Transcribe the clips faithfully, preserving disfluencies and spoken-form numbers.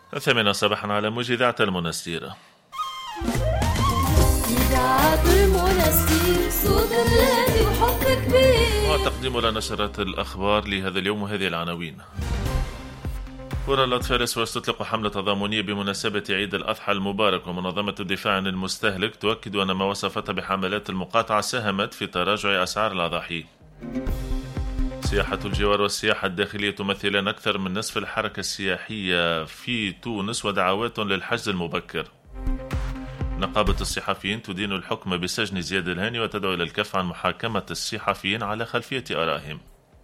الثامنة صباحا على موجة إذاعة المنستير. إذاعة المنستير صوت الهادي وحب كبير. وتقديم لنا نشرات الأخبار لهذا اليوم وهذه العناوين. كرة الأطفال سويس تطلق حملة تضامنية بمناسبة عيد الأضحى المبارك، ومنظمة الدفاع عن المستهلك تؤكد أن ما وصفتها بحملات المقاطعة ساهمت في تراجع أسعار الأضاحي. سياحة الجوار والسياحة الداخلية تمثلان أكثر من نصف الحركة السياحية في تونس، ودعوات للحجز المبكر. نقابة الصحفيين تدين الحكم بسجن زياد الهاني وتدعو إلى الكف عن محاكمة الصحفيين على خلفية آرائهم.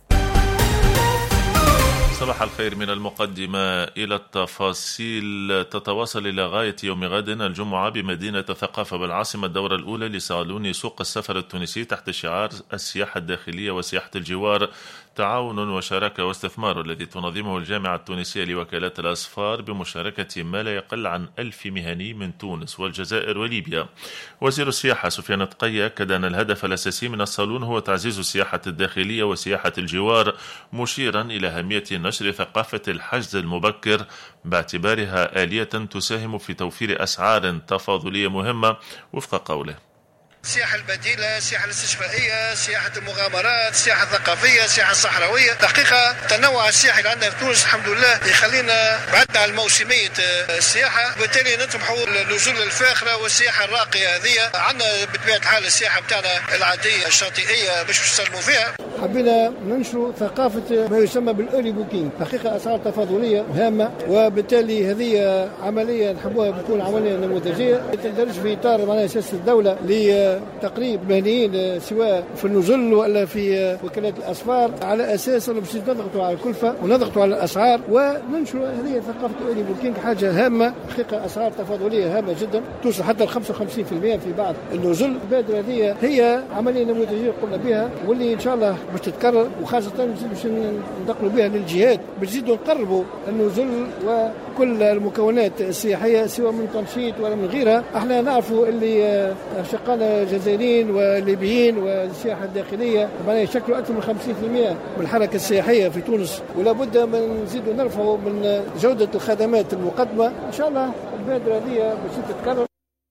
صباح الخير من المقدمة إلى التفاصيل. تتواصل إلى غاية يوم غد الجمعة بمدينة الثقافة بالعاصمة الدورة الأولى لصالون سوق السفر التونسي تحت شعار السياحة الداخلية وسياحة الجوار، تعاون وشراكة واستثمار، الذي تنظمه الجامعة التونسية لوكالات الأسفار بمشاركة ما لا يقل عن ألف مهني من تونس والجزائر وليبيا. وزير السياحة سفيان تقي أكد أن الهدف الأساسي من الصالون هو تعزيز السياحة الداخلية وسياحة الجوار، مشيرا إلى أهمية نشر ثقافة الحجز المبكر باعتبارها آلية تساهم في توفير أسعار تفاضلية مهمة وفق قوله. السياحة البديلة، السياحة الاستشفائية، سياحة المغامرات، السياحة الثقافية، السياحة الصحراوية. دقيقة التنوع السياحي اللي عندنا في تونس الحمد لله يخلينا بعدنا عن موسمية السياحة، وبالتالي نطمحوا للنزول الفاخرة والسياحة الراقية هذه. عندنا بطبيعة الحال السياحة بتاعنا العادية الشاطئية باش نسلموا فيها. حبينا ننشروا ثقافة ما يسمى بالأولي بوكينج، حقيقة أسعار تفاضلية هامة، وبالتالي هذه عملية نحبوها بتكون عملية نموذجية تندرج في إطار معناها سياسة الدولة لتقريب مهنيين سواء في النزل ولا في وكالات الأسفار، على أساس أنه باش نضغطوا على الكلفة ونضغطوا على الأسعار وننشروا هذه ثقافة الأولي بوكينج. حاجة هامة حقيقة، أسعار تفاضلية هامة جدا توصل حتى ل خمسة وخمسين بالمئة في بعض النزل. البادرة هذه هي عملية نموذجية قلنا بها، واللي إن شاء الله باش تتكرر، وخاصة باش ننتقلوا بها للجهات باش نزيدوا نقربوا النزل وكل المكونات السياحية سواء من تنشيط ولا من غيرها. احنا نعرفوا اللي شقانا جزائريين وليبيين والسياحة الداخلية طبعا يشكلوا أكثر من خمسين بالمئة من الحركة السياحية في تونس، ولا بد من نزيدوا نرفعوا من جودة الخدمات المقدمة. إن شاء الله البادرة هذه باش تتكرر.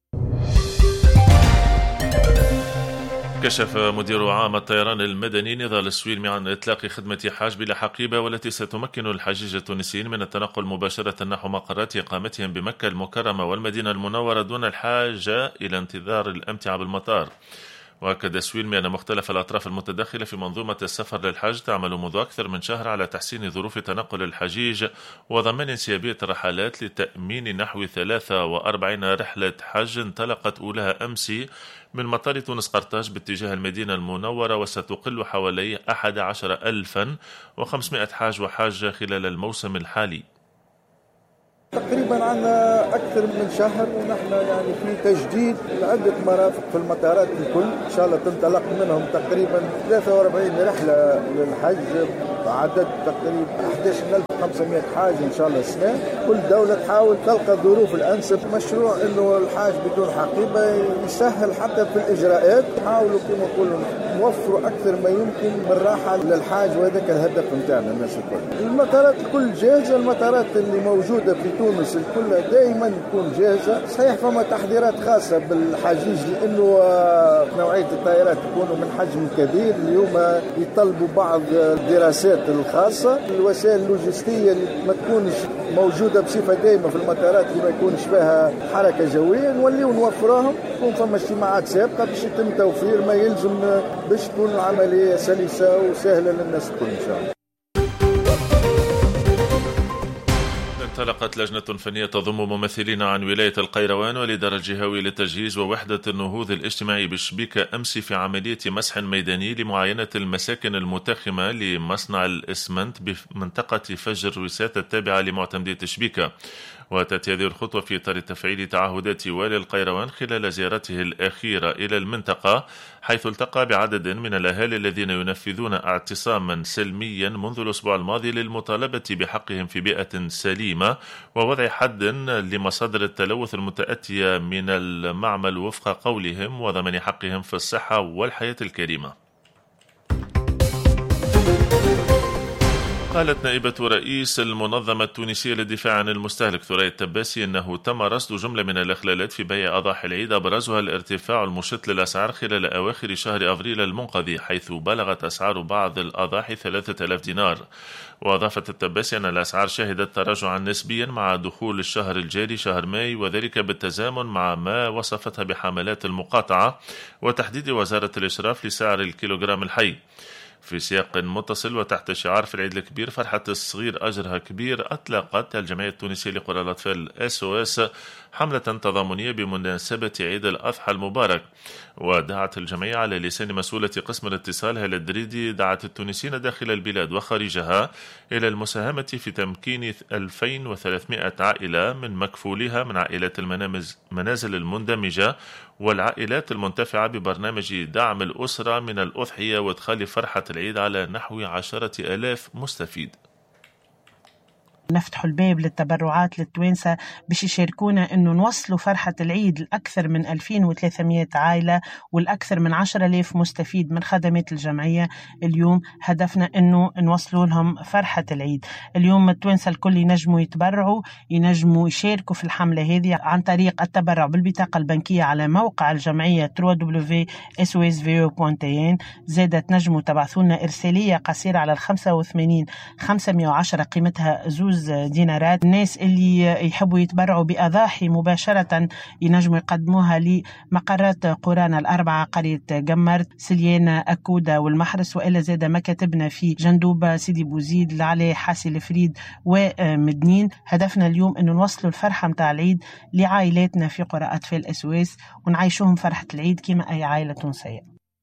كشف مدير عام الطيران المدني نضال السويلمي عن إطلاق خدمة حاج بلا حقيبة، والتي ستمكن الحجيج التونسيين من التنقل مباشرة نحو مقرات إقامتهم بمكة المكرمة والمدينة المنورة دون الحاجة إلى انتظار الأمتعة بالمطار. وأكد السويلمي أن مختلف الأطراف المتداخلة في منظومة السفر للحج تعمل منذ أكثر من شهر على تحسين ظروف تنقل الحجيج وضمان انسيابية الرحلات لتأمين نحو ثلاثة وأربعين رحلة حج انطلقت أولها أمس من مطار تونس قرطاج باتجاه المدينة المنورة، وستقل حوالي أحد عشر ألفا وخمسمائة حاج وحاجة خلال الموسم الحالي. تقريبا عنا أكثر من شهر ونحن يعني في تجديد لعدة مرافق في المطارات الكل، إن شاء الله تنطلق منهم تقريبا ثلاثة وأربعين رحلة للحج بعدد تقريبا أحد عشر ألف وخمسمائة حاج إن شاء الله السنة. كل دولة تحاول تلقى الظروف الأنسب. مشروع إنه الحاج بدون حقيبة يسهل حتى في الإجراءات، نحاولوا كما نقولوا نوفروا أكثر ما يمكن من راحة للحاج، وهذاك الهدف نتاعنا الناس الكل. المطارات الكل جاهزة، المطارات اللي موجودة في تونس الكل دائما تكون جاهزة. صحيح فما تحذيرات خاصة بالحجيج لأنه نوعية الطائرات يكونوا من حجم كبير، اليوم يطلبوا بعض الدراسات الخاصة. الوسائل اللوجستية اللي ما تكونش موجودة بصفة دائمة في المطارات اللي ما يكونش فيها حركة جوية نوليو نوفراهم، يكون فما اجتماعات سابقة باش يتم توفير ما يلزم باش تكون العملية سلسة وسهلة للناس الكل إن شاء الله. انطلقت لجنة فنية تضم ممثلين عن ولاية القيروان والإدارة الجهوية للتجهيز ووحدة النهوض الاجتماعي بشبيكة أمس في عملية مسح ميداني لمعاينة المساكن المتاخمة لمصنع الإسمنت بمنطقة فجر وسات التابعة لمعتمدية شبيكة. وتأتي هذه الخطوة في إطار تفعيل تعهدات والي القيروان خلال زيارته الأخيرة إلى المنطقة، حيث التقى بعدد من الأهالي الذين ينفذون اعتصاما سلميا منذ الأسبوع الماضي للمطالبة بحقهم في بيئة سليمة ووضع حد لمصادر التلوث المتأتية من المعمل وفق قولهم، وضمان حقهم في الصحة والحياة الكريمة. قالت نائبة رئيس المنظمة التونسية للدفاع عن المستهلك ثريا التباسي أنه تم رصد جملة من الإخلالات في بيع أضاحي العيد أبرزها الارتفاع المشط للأسعار خلال أواخر شهر أفريل المنقضي، حيث بلغت أسعار بعض الأضاحي ثلاثة آلاف دينار. وأضافت التباسي أن الأسعار شهدت تراجعا نسبيا مع دخول الشهر الجاري شهر ماي، وذلك بالتزامن مع ما وصفتها بحملات المقاطعة وتحديد وزارة الإشراف لسعر الكيلوغرام الحي. في سياق متصل وتحت شعار في العيد الكبير فرحة الصغير أجرها كبير، أطلقت الجمعية التونسية لقرى الأطفال إس أو إس حملة تضامنية بمناسبة عيد الأضحى المبارك. ودعت الجمعية على لسان مسؤولة قسم الاتصال هالة الدريدي دعت التونسيين داخل البلاد وخارجها إلى المساهمة في تمكين ألفين وثلاثمائة عائلة من مكفولها من عائلات المنازل المندمجة والعائلات المنتفعة ببرنامج دعم الأسرة من الأضحية وادخال فرحة العيد على نحو عشرة آلاف مستفيد. نفتح الباب للتبرعات للتوانسة باش يشاركونا انه نوصلوا فرحة العيد لأكثر من ألفين وثلاثمائة عائلة والأكثر من عشرة آلاف مستفيد من خدمات الجمعية. اليوم هدفنا انه نوصلوا لهم فرحة العيد. اليوم التوانسة الكل ينجموا يتبرعوا، ينجموا يشاركوا في الحملة هذه عن طريق التبرع بالبطاقة البنكية على موقع الجمعية دبليو دبليو دبليو دوت اس او اس في او دوت ان. زادت نجموا تبعثونا إرسالية قصيرة على الخمسة وثمانين خمسمائة وعشرة قيمتها زوز دينارات. الناس اللي يحبوا يتبرعوا بأضاحي مباشرة ينجموا يقدموها لمقرات قرانا الأربعة، قرية قمرت، سليانة، أكودة والمحرس، وإلا زاد مكاتبنا في جندوبة، سيدي بوزيد، العلي، حاسي الفريد ومدنين. هدفنا اليوم أنه نوصلوا الفرحة متاع العيد لعائلاتنا في قرى أطفال أسواس ونعيشوهم فرحة العيد كما أي عائلة تونسية.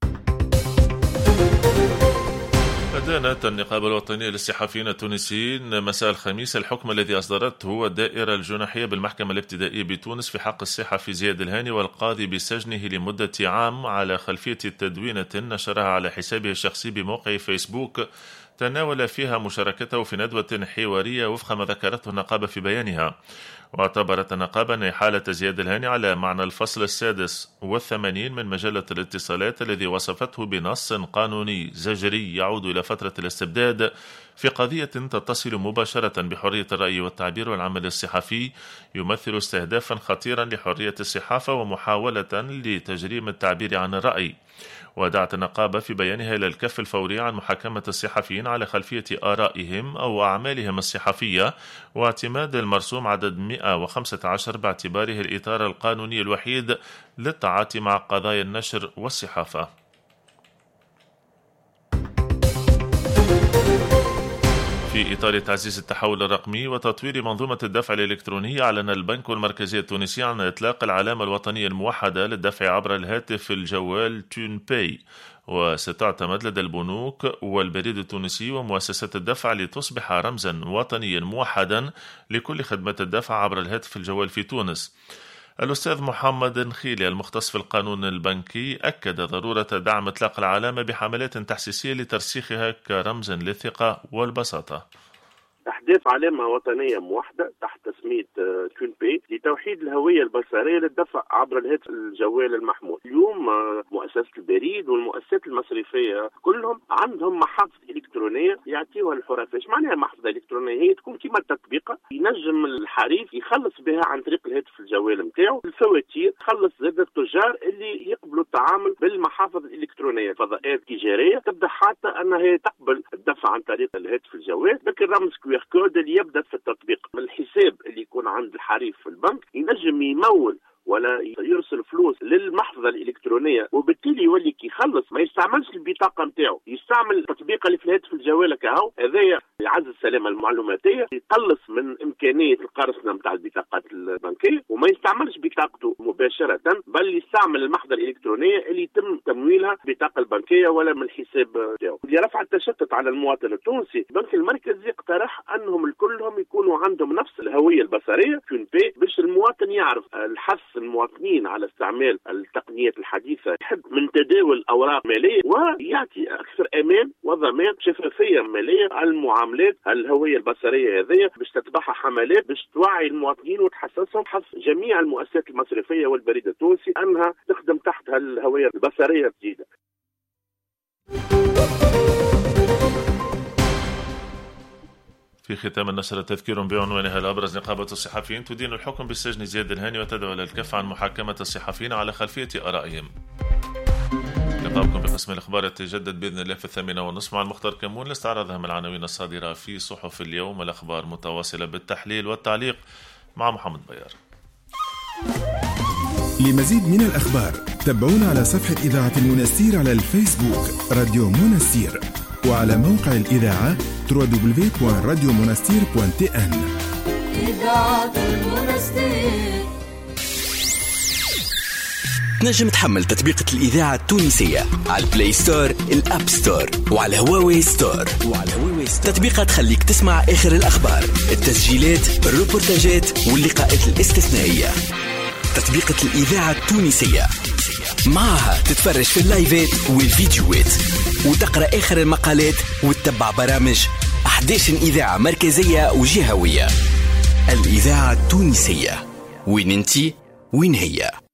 أدانت النقابة الوطنية للصحفيين التونسيين مساء الخميس الحكم الذي أصدرته الدائرة الجناحية بالمحكمة الابتدائية بتونس في حق الصحفي زياد الهاني والقاضي بسجنه لمدة عام على خلفية تدوينة نشرها على حسابه الشخصي بموقع فيسبوك تناول فيها مشاركته في ندوة حوارية وفق ما ذكرته النقابة في بيانها. واعتبرت النقابة أن إحالة زياد الهاني على معنى الفصل السادس والثمانين من مجلة الاتصالات الذي وصفته بنص قانوني زجري يعود إلى فترة الاستبداد في قضية تتصل مباشرة بحرية الرأي والتعبير والعمل الصحفي يمثل استهدافا خطيرا لحرية الصحافة ومحاولة لتجريم التعبير عن الرأي. ودعت النقابة في بيانها إلى الكف الفوري عن محاكمة الصحفيين على خلفية آرائهم أو أعمالهم الصحفية واعتماد المرسوم عدد مئة وخمسة عشر باعتباره الإطار القانوني الوحيد للتعاطي مع قضايا النشر والصحافة. في إطار تعزيز التحول الرقمي وتطوير منظومة الدفع الإلكتروني، أعلن البنك المركزي التونسي عن إطلاق العلامة الوطنية الموحدة للدفع عبر الهاتف الجوال تون باي، وستعتمد لدى البنوك والبريد التونسي ومؤسسات الدفع لتصبح رمزا وطنيا موحدا لكل خدمات الدفع عبر الهاتف الجوال في تونس. الأستاذ محمد نخيلي المختص في القانون البنكي أكد ضرورة دعم إطلاق العلامة بحملات تحسيسية لترسيخها كرمز للثقة والبساطة. تحديث علامة وطنية موحدة تحت تسمية تون باي لتوحيد الهوية البصرية للدفع عبر الهاتف الجوال المحمول. اليوم مؤسسة البريد والمؤسسات المصرفية كلهم عندهم محافظ إلكترونية يعطيوها الحرفاء. ايش معناها محفظة إلكترونية؟ هي تكون كما تطبيقة ينجم الحريف يخلص بها عن طريق الهاتف الجوال نتاعو الفواتير، خلص زاد التجار اللي يقبلوا التعامل بالمحافظ الإلكترونية. فضاءات تجارية تبدأ حتى أنها تقبل الدفع عن طريق الهاتف الجوال، لكن رمز كوير كود اللي يبدأ في التطبيق. الحساب اللي يكون عند الحريف في البنك ينجم يمول ولا يرسل فلوس للمحفظة الإلكترونية، وبالتالي يولي كي يخلص ما يستعملش البطاقة نتاعو، يستعمل التطبيق اللي في الهاتف الجوال كهو. هذايا يعزز السلامة المعلوماتية، يقلص من إمكانية القرصنة نتاع البطاقات البنكية، وما يستعملش بطاقته مباشرة بل يستعمل المحفظة الإلكترونية اللي يتم تمويلها بالبطاقة البنكية ولا من الحساب نتاعو. لرفع التشتت على المواطن التونسي، البنك المركزي اقترح أنهم الكلهم يكونوا عندهم نفس الهوية البصرية تون باي باش المواطن يعرف الحث المواطنين على استعمال التقنيات الحديثة، يحد من تداول أوراق مالية ويعطي أكثر أمان وضمان شفافية مالية على المعاملات. الهوية البصرية هذه باش تتبعها حملات باش توعي المواطنين وتحسسهم، حث جميع المؤسسات المصرفية والبريد التونسي أنها تخدم تحت الهوية البصرية الجديدة. في ختام النشرة تذكير بعنوانها الأبرز: نقابة الصحفيين تدين الحكم بالسجن زياد الهاني وتدعو للكف عن محاكمة الصحفيين على خلفية آرائهم. لقاؤكم بقسم الأخبار يتجدد بإذن الله في الثامنة والنصف مع المختار كمون لاستعراض أهم العناوين الصادرة في صحف اليوم. الأخبار متواصلة بالتحليل والتعليق مع محمد بيار. لمزيد من الأخبار تابعونا على صفحة إذاعة المنستير على الفيسبوك راديو منستير، وعلى موقع الإذاعة دبليو دبليو دبليو دوت راديو منستير دوت تي إن. إذاعة المنستير. تنجم تحمل تطبيقة الإذاعة التونسية على البلاي ستور، الأب ستور، وعلى هواوي ستور. وعلى هواوي ستور تطبيقات تخليك تسمع آخر الأخبار، التسجيلات، الروبورتاجات واللقاءات الاستثنائية. تطبيقة الإذاعة التونسية معها تتفرج في اللايفات والفيديوهات وتقرأ آخر المقالات وتتبع برامج أحد عشر إذاعة مركزية وجهوية. الإذاعة التونسية، وين انتي وين هي.